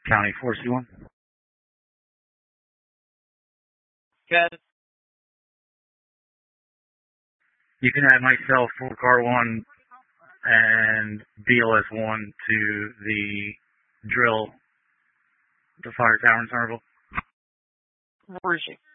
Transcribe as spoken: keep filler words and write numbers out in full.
County four C one. Good. You can add myself, four car one, and B L S one to the drill, the fire tower in Somerville. Where is she?